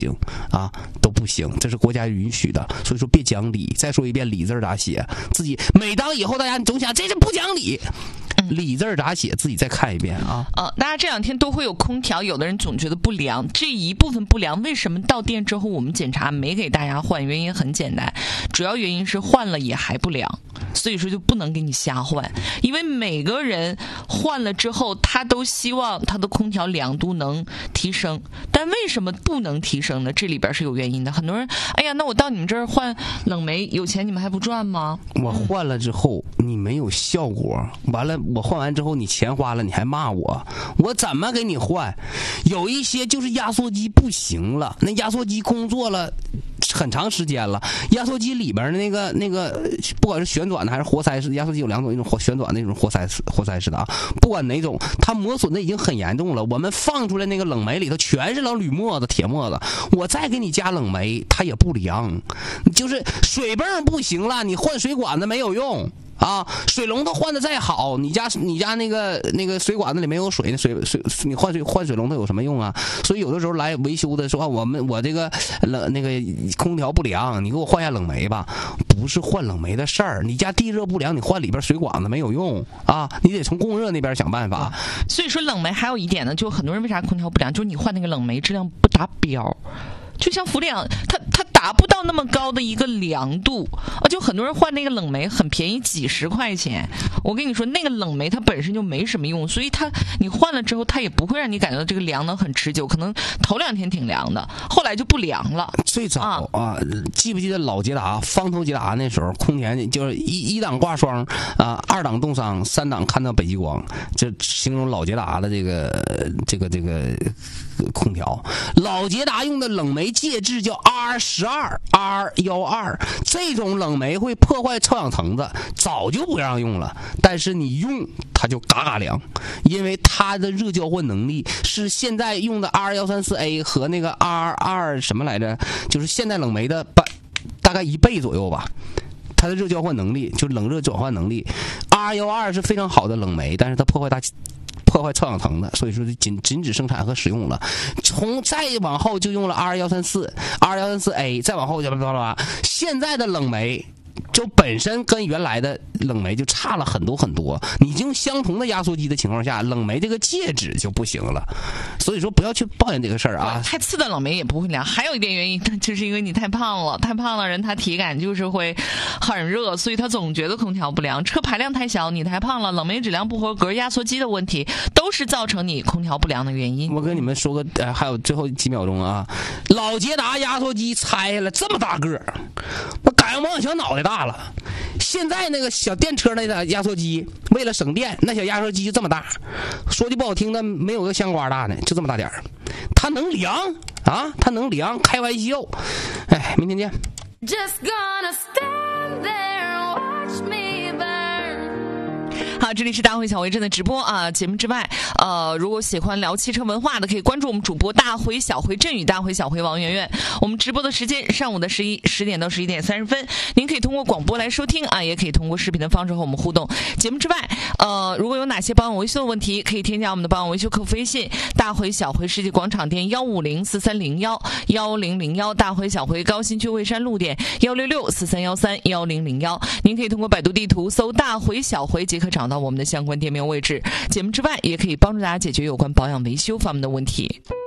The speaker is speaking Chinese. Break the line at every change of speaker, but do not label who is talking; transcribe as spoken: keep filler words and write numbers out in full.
行啊，都不行，这是国家允许的。所以说别讲理。再说一遍，理字咋写？自己每当以后大家总想这是不讲理。理字咋写？自己再看一遍啊！
呃，大家这两天都会有空调，有的人总觉得不凉，这一部分不凉，为什么到店之后我们检查没给大家换？原因很简单，主要原因是换了也还不凉，所以说就不能给你瞎换。因为每个人换了之后，他都希望他的空调凉度能提升，但为什么不能提升呢？这里边是有原因的。很多人，哎呀，那我到你们这儿换冷媒，有钱你们还不赚吗？
我换了之后，你没有效果，完了。我换完之后，你钱花了，你还骂我，我怎么给你换？有一些就是压缩机不行了，那压缩机工作了很长时间了，压缩机里边的那个那个，不管是旋转的还是活塞式，压缩机有两种，一种活旋转的，一种活塞式活塞式的啊，不管哪种，它磨损的已经很严重了。我们放出来那个冷媒里头全是老铝沫子、铁沫子，我再给你加冷媒，它也不凉，就是水泵不行了，你换水管子没有用。啊，水龙头换的再好，你家你家那个那个水管子里没有水，水水你换水换水龙头有什么用啊？所以有的时候来维修的说、啊、我们我这个冷那个空调不凉，你给我换下冷媒吧。不是换冷媒的事儿，你家地热不良，你换里边水管子没有用啊，你得从供热那边想办法。
所以说冷媒还有一点呢，就很多人为啥空调不良，就是你换那个冷媒质量不达标。就像氟利昂，它它达不到那么高的一个凉度啊，就很多人换那个冷媒很便宜，几十块钱。我跟你说，那个冷媒它本身就没什么用，所以它你换了之后，它也不会让你感觉到这个凉能很持久，可能头两天挺凉的，后来就不凉了。
最早啊，啊记不记得老捷达、方头捷达那时候，空调就是一一档挂霜啊，二档冻伤，三档看到北极光，这形容老捷达的这个这个这个空调。老捷达用的冷媒介质叫 R 十二 R 十二，这种冷媒会破坏臭氧层子，早就不让用了。但是你用它就嘎嘎凉，因为它的热交换能力是现在用的 R 一三四 A 和那个 R 二 什么来着，就是现代冷媒的大大概一倍左右吧。它的热交换能力就是冷热转换能力 ，R 十二是非常好的冷媒，但是它破坏大。破坏臭氧层的，所以说就禁禁止生产和使用了。从再往后就用了 R 一三四 R 一三四 A， 再往后就巴拉巴拉。现在的冷媒就本身跟原来的冷媒就差了很多很多。你用相同的压缩机的情况下，冷媒这个介质就不行了。所以说不要去抱怨这个事儿啊。
太次的冷媒也不会凉。还有一点原因，就是因为你太胖了，太胖了人他体感就是会很热，所以他总觉得空调不凉。车排量太小，你太胖了，冷媒质量不合格，压缩机的问题，都是造成你空调不良的原因。
我跟你们说个，呃，还有最后几秒钟啊，老捷达压缩机拆下来这么大个儿，我赶上王小脑袋大了。现在那个小电车那个压缩机，为了省电，那小压缩机就这么大，说句不好听的，没有个香瓜大呢，就这么大点儿，它能凉啊，它能凉，开玩笑。哎，明天见。Just gonna stand there and watch me burn.
好，这里是大会小会正在直播啊。节目之外，呃，如果喜欢聊汽车文化的，可以关注我们主播大辉小辉振宇大辉小辉王媛媛。我们直播的时间上午的十一十点到十一点三十分，您可以通过广播来收听啊，也可以通过视频的方式和我们互动。节目之外，呃，如果有哪些保养维修的问题，可以添加我们的保养维修客服微信：大辉小辉世纪广场店幺五零四三零幺幺零零幺，大辉小辉高新区蔚山路店幺六六四三幺三幺零零幺。您可以通过百度地图搜大辉小辉即可找到我们的相关店面位置。节目之外，也可以帮助大家解决有关保养维修方面的问题。